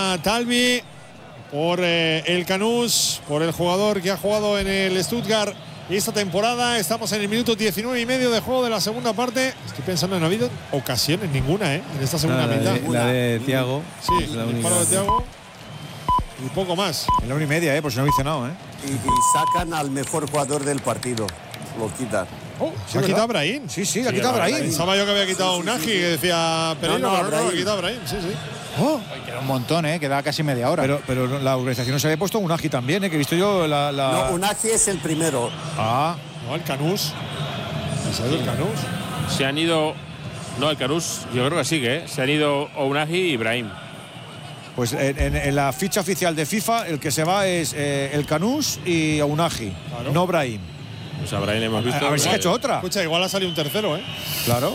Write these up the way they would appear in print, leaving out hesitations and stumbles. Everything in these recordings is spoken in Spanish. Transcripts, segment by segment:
para Talvi, por el Canús, por el jugador que ha jugado en el Stuttgart esta temporada. Estamos en el minuto 19 y medio de juego de la segunda parte. Estoy pensando, no ha habido ocasiones ninguna, en esta segunda mitad. La de Thiago. Sí, el disparo de Thiago. Y poco más. En la 1:30, por si no dice nada, Y sacan al mejor jugador del partido. Lo quitan. Oh, ¿se ha quitado a Brahim? Sí, ha quitado a Brahim. Pensaba yo que había quitado a Unagi, que decía Pereira, pero no, lo ha quitado a Brahim. Sí. Oh, queda un montón, queda casi media hora. Pero la organización no se había puesto un Unagi también, que he visto yo la. No, Unagi es el primero. No, el Canús. ¿Se ha ido el Canús? Se han ido. No, el Canús, yo creo que sigue, Se han ido Unagi y Brahim. Pues en la ficha oficial de FIFA, el que se va es el Canús y Unagi, claro. No Brahim. Pues a Brahim hemos visto. A ver si ha hecho otra. Escucha, igual ha salido un tercero, Claro.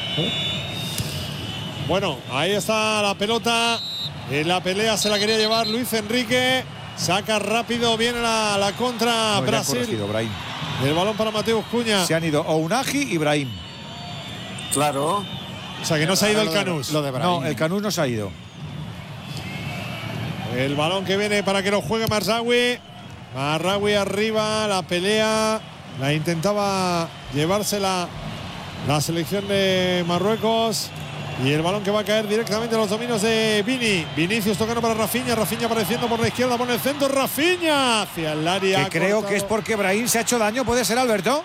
Bueno, ahí está la pelota. En la pelea se la quería llevar Luis Enrique. Saca rápido, viene la contra Brasil. El balón para Mateus Cunha. Se han ido Unagi y Brahim. Claro. O sea que no se ha ido el Canús. No, el Canús no se ha ido. El balón que viene para que lo juegue Marraoui. Marraoui arriba, la pelea. La intentaba llevársela la selección de Marruecos. Y el balón que va a caer directamente a los dominios de Vini. Vinicius tocando para Rafinha. Rafinha apareciendo por la izquierda, por el centro. Rafinha hacia el área. Que creo que es porque Brahim se ha hecho daño. ¿Puede ser, Alberto?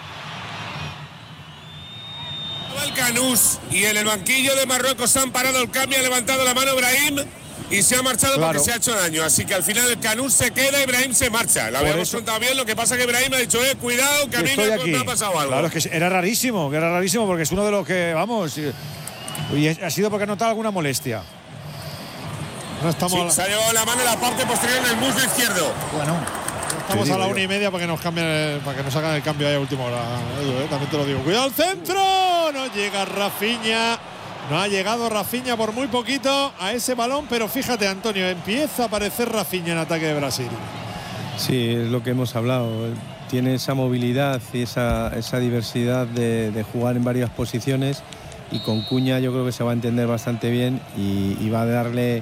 El Canús y en el banquillo de Marruecos han parado el cambio. Ha levantado la mano Brahim y se ha marchado porque se ha hecho daño. Así que al final el Canús se queda y Brahim se marcha. La habíamos contado bien. Lo que pasa es que Brahim ha dicho, cuidado, que a mí me ha pasado algo. Claro, es que era rarísimo porque es uno de los que, vamos... Y ha sido porque ha notado alguna molestia. No estamos se ha llevado la mano en la parte posterior en el muslo izquierdo. Bueno, estamos a la 1:30 para que nos cambien, para que nos hagan el cambio ahí a última hora. También te lo digo. Cuidado el centro. No llega Rafinha. No ha llegado Rafinha por muy poquito a ese balón, pero fíjate, Antonio, empieza a aparecer Rafinha en ataque de Brasil. Sí, es lo que hemos hablado. Tiene esa movilidad y esa diversidad de jugar en varias posiciones. Y con Cunha yo creo que se va a entender bastante bien y va a darle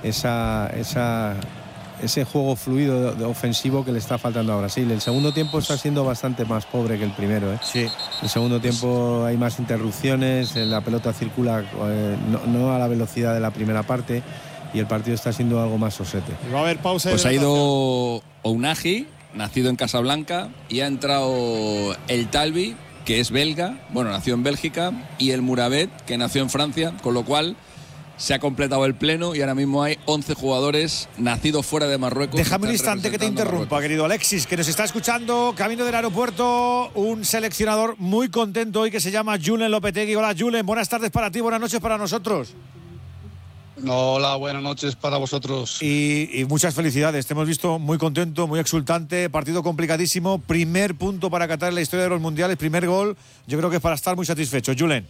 ese juego fluido ofensivo que le está faltando a Brasil. El segundo tiempo está siendo bastante más pobre que el primero. Sí. El segundo tiempo hay más interrupciones, la pelota circula no a la velocidad de la primera parte y el partido está siendo algo más sosete. Y va a haber pausa. Pues ha ido Unagi, nacido en Casablanca, y ha entrado el Talvi, que es belga, nació en Bélgica, y el Mouravet, que nació en Francia, con lo cual se ha completado el pleno y ahora mismo hay 11 jugadores nacidos fuera de Marruecos. Déjame un instante que te interrumpa, querido Alexis, que nos está escuchando camino del aeropuerto, un seleccionador muy contento hoy que se llama Julen Lopetegui. Hola Julen, buenas tardes para ti, buenas noches para nosotros. Hola, buenas noches para vosotros. Y muchas felicidades, te hemos visto muy contento, muy exultante, partido complicadísimo, primer punto para Qatar en la historia de los mundiales, primer gol, yo creo que es para estar muy satisfecho. Julen.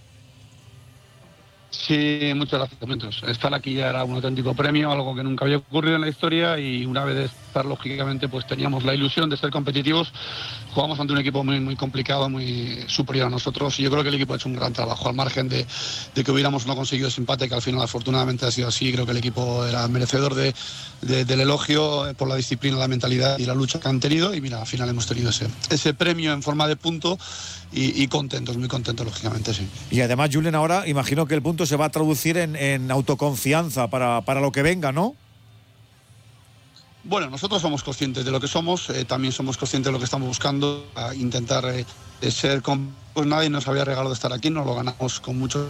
Sí, muchas gracias. Estar aquí ya era un auténtico premio, algo que nunca había ocurrido en la historia, y una vez de estar, lógicamente, pues teníamos la ilusión de ser competitivos. Jugamos ante un equipo muy, muy complicado, muy superior a nosotros, y yo creo que el equipo ha hecho un gran trabajo, al margen de que hubiéramos no conseguido ese empate, que al final afortunadamente ha sido así. Creo que el equipo era merecedor del elogio por la disciplina, la mentalidad y la lucha que han tenido, y mira, al final hemos tenido ese premio en forma de punto. Y contentos, muy contentos, lógicamente, sí. Y además, Julen, ahora imagino que el punto se va a traducir en autoconfianza para lo que venga, ¿no? Bueno, nosotros somos conscientes de lo que somos, también somos conscientes de lo que estamos buscando, a intentar ser pues nadie nos había regalado estar aquí, nos lo ganamos con mucho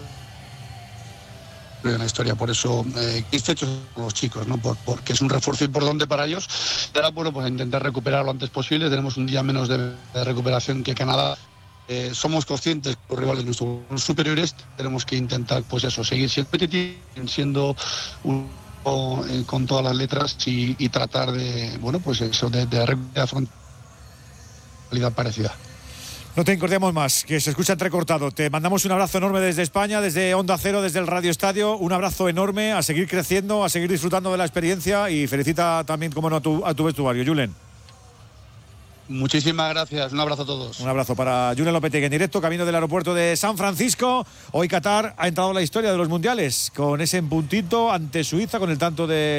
en la historia, por eso satisfechos con los chicos, ¿no? Porque es un refuerzo importante para ellos. Y ahora, bueno, pues intentar recuperar lo antes posible. Tenemos un día menos de recuperación que Canadá. Somos conscientes que los rivales no son superiores, tenemos que intentar, pues eso, seguir siendo competitivos, siendo con todas las letras y tratar de, bueno, pues eso, de afrontar una realidad parecida. No te incordiamos más, que se escucha entrecortado. Te mandamos un abrazo enorme desde España, desde Onda Cero, desde el Radio Estadio. Un abrazo enorme, a seguir creciendo, a seguir disfrutando de la experiencia, y felicita también, como no, a tu vestuario, Julen. Muchísimas gracias, un abrazo a todos. Un abrazo para Julen Lopetegui en directo, camino del aeropuerto de San Francisco. Hoy Qatar ha entrado en la historia de los mundiales con ese puntito ante Suiza, con el tanto de